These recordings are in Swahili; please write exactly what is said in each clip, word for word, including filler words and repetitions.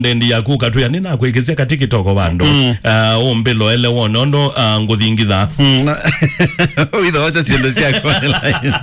Ndendi ya kuka tu ya nina kuikezea katiki toko bando mm. uh, umbilo ele wonondo uh, ngudhingitha mm. Uidho ocha siendo siya kwa online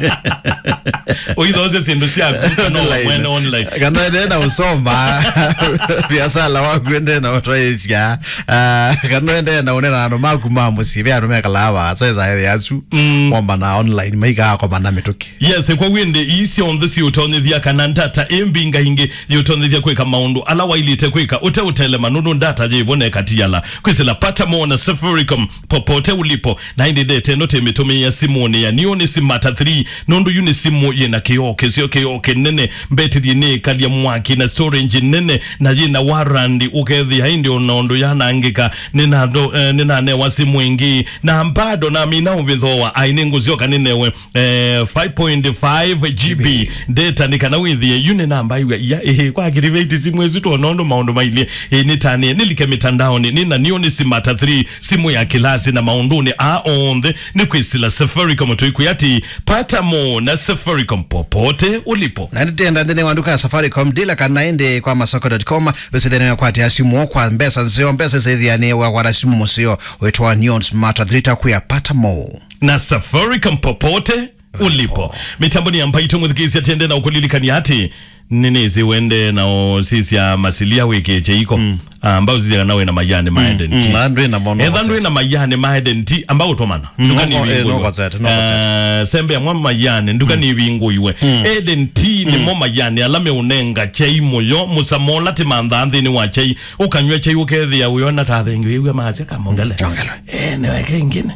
Uidho ocha siendo siya kwa online online Kando ende na usoma Biasala waku ende na otoesya Kando ende na unena anomaku mamu sive anomeka lava Sasa hezi yasu Wamba na online maika hako manamituki Yes, kwa wende isi on this yutoni dhia kanantata Mbinga hingi yutoni dhia kweka maundu Ala wailite kweka ute utele manunu ndata jibone katiyala Kwisila pata mona Safaricom popote ulipo Na hindi dete note mitome ya simone ya nioni simata three Nondu yuni simu yena keoke Sio keoke nene Mbeti dine kalia mwaki na storage nene Na yena warandi ukethi haindi unondo yana angika Nina do eh, nina newa simu ingi Na ambado na mina uvidhoa Ainingu zioka ninewe eh, five point five gigabytes Data nikanawithi yune namba ya ehe kwa akiriveti simu ezitu onondo maundu maili e, nitani nilike mitandaoni nina nioni simata three simu ya kilasi na maunduni a onde ni kwisila Safaricom tuikuyati pata mo na Safaricom popote ulipo na ndenda ndene wanduka Safaricom dila kanaende kwa masoko dot com usidene kwa tia simu kwa mbesa nzio mbesa zaidi ya ne wa kwa simu musio wetuwa nion simata three takuya pata mo na Safaricom popote ulipo oh. Mitamboni ambayo itungudhikisi atende na ukulilika ni hati nini ziwende na o sisi ya masilia wiki cheiko mm. ambao zizia nawe na mayane maeden mm. mm. na mono Edha ndwe na mayane maeden ti ambao utomana Nduka ni wingu iwe Sembe ya mwama mayane Nduka ni wingu iwe Eden ti ni mo mayane Alame unenga chei moyo Musamola ti mandhandhi ni wa chei Ukanywe chei ukethi ya uyona tathengi Iwe maazia kama ungele Eh niweke ingine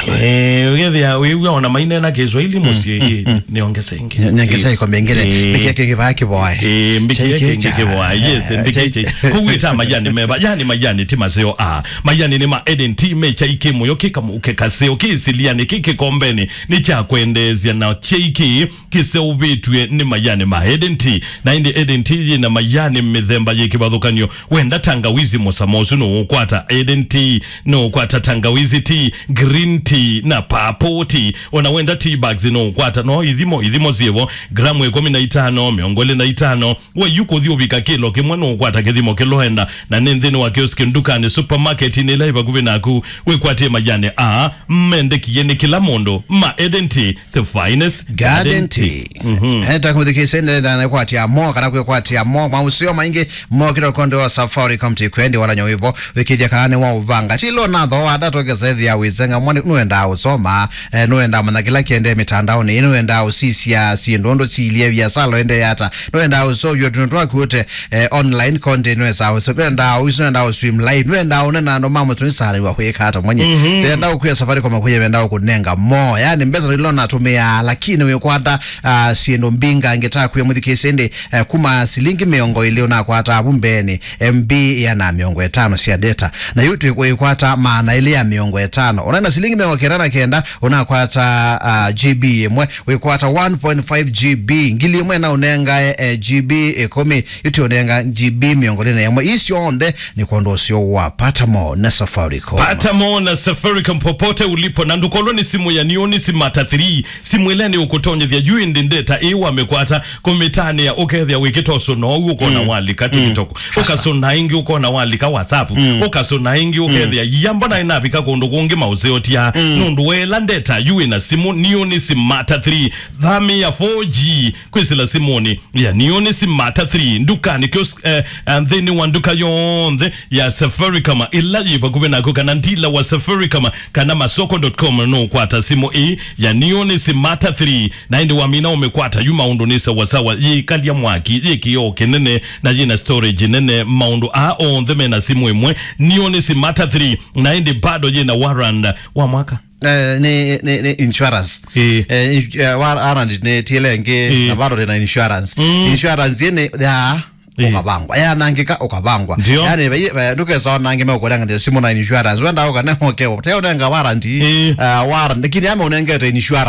Eh ukethi ya uwe ona maine na kiswahili musi Ni ongese ingine Nyangese kwa mengine Mikiake kibaki bo Eh mbiki yake ngeke wa yes mbiki yake kuwita mayani meba yani mayani timaseo a mayani ni ma Eden T mecha ikimu yoka ukekaseo kisiliani kike kombeni ni cha kuendezia na cheiki kiseu vitwe ni mayani ma Eden T na indi Eden T na mayani mithemba yikibadhukanyo wenda tangawizi mosamosu no ukwata Eden T no ukwata tangawizi tea green tea na purple tea ona wenda tea bags no ukwata no idhimo idhimo zievo gramu ekumi na itano miongole na itano we yuko dhio vika kilo kimwano ukwata kithimo kilo henda na nendhini wa kioski ndukani supermarket ni laiba kubinaku we kwate majane a mende kiyeni kila mondo ma Eden Tea the finest garden tea heta kumudhikisi nenda na kwati ya mo kana kwe kwati ya mo mausio maingi mo kilo kondo wa Safaricom tikwendi wala nyowivo wikidya kaane wa uvanga tilo na dho wada toke zaidi ya wizenga mwani nuenda usoma eh, nuenda manakila kiende mitandao ni nuenda usisi ya sindondo silie vya salo ende yata nuenda uso yotuntua kuote eh, online content nuesa uso nuenda uso nuenda stream live nuenda unena no mamo tunisari wa kueka hata mwenye mm -hmm. Nuenda ukuya Safaricom kwa kuya wenda ukunenga mo yani mbeza nilo natumia lakini wekwata uh, siendo mbinga ngetaka kuya mudhikisi ende uh, kuma silingi miongo ilio na kwa hata abumbeni M B ya na miongo etano siya data na yutu wekwata maana ili ya miongo etano unaenda silingi miongo kerana kenda unakwata uh, G B mwe wekwata one point five G B ngili mwe na unenga eh, G B eh, kumi yutu unenga G B miongo lina ya mwe isi onde ni kondo sio wa pata mo na Safaricom pata mo na Safaricom popote ulipo na ndukolo ni simu ya nioni simata three simu ileni ukutonye vya juu indi ndeta iwa mekwata kumitani ya ukethia wikitoso no uko na wali kati mm. kitoko ukasona ingi uko na wali ka WhatsApp mm. ukasona ingi ukethia mm. yamba na inabika kondo kungi mauzeoti ya mm. nundu wela ndeta yue na simu nioni simata three dhami ya four G kwisila simoni ya nioni simata three ndukani kios eh, and then wanduka yonde ya Safaricom ila yipa kubina kuka nantila wa Safaricom kana masoko dot com no kwata simu e ya nioni simata three na indi wamina umekwata yuma undonisa wasawa yi kalia mwaki yi kiyo kenene na yina storage nene maundu a on the mena simu imwe nioni simata three na indi bado yina warrant wa mwaka Uh, ni, ni, ni insurance e. uh, warrant ni tilenge e. na bado na insurance mm. insurance yene ya ukabangwa ya nangika ukabangwa yani duke sawa nange me ukodanga de simu na insurance wenda uka ne hoke teo nenga warranty uh, warranty kini ame unenge te insurance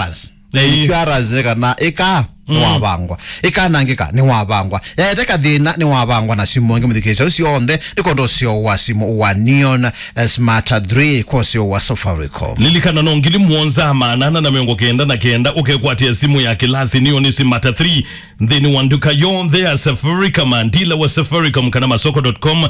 Ei. insurance kana ika ni wabangwa ikanangika ni wabangwa yete kathina ni wabangwa na simu ngi muthikisha ucio onthe ndikondo cio wa simu wa Neon Smart three kosio wa Safaricom lilikana no ngili muonza manana na miongo kenda na kenda ukekwatia simu ya kilasi Neon Smart three then wanduka yon there Safaricom and dealer wa Safaricom kana masoko dot com